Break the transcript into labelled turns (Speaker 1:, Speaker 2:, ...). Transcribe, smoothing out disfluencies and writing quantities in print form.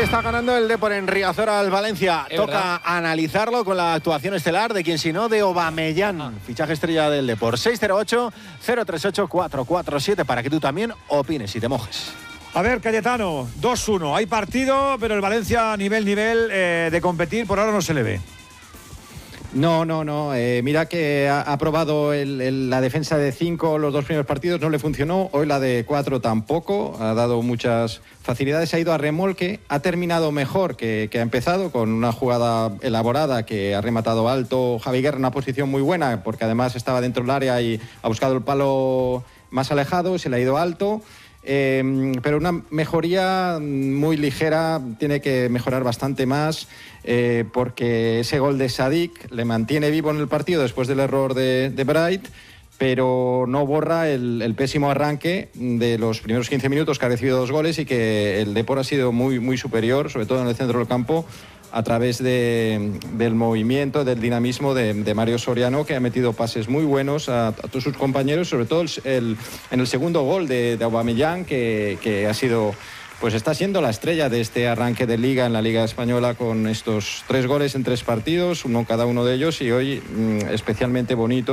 Speaker 1: está ganando el Depor en Riazor al Valencia.
Speaker 2: Es
Speaker 1: Toca
Speaker 2: verdad.
Speaker 1: analizarlo con la actuación estelar de quien si no, de Aubameyang. Fichaje estrella del Depor. 608-038-447 para que tú también opines y te mojes.
Speaker 3: A ver, Cayetano, 2-1. Hay partido, pero el Valencia a nivel de competir por ahora no se le ve.
Speaker 4: No. Mira que ha probado la defensa de 5 los 2 primeros partidos, no le funcionó. Hoy la de 4 tampoco. Ha dado muchas facilidades, ha ido a remolque. Ha terminado mejor que ha empezado, con una jugada elaborada que ha rematado alto Javi Guerra en una posición muy buena, porque además estaba dentro del área y ha buscado el palo más alejado, se le ha ido alto. Pero una mejoría muy ligera, tiene que mejorar bastante más, porque ese gol de Sadik le mantiene vivo en el partido después del error de Bright, pero no borra el pésimo arranque de los primeros 15 minutos, que ha recibido 2 goles y que el Depor ha sido muy, muy superior, sobre todo en el centro del campo, a través del movimiento, del dinamismo de Mario Soriano, que ha metido pases muy buenos a todos sus compañeros, sobre todo en el segundo gol de Aubameyang, que ha sido, pues está siendo la estrella de este arranque de Liga en la Liga Española, con estos 3 goles en 3 partidos, cada uno de ellos, y hoy especialmente bonito.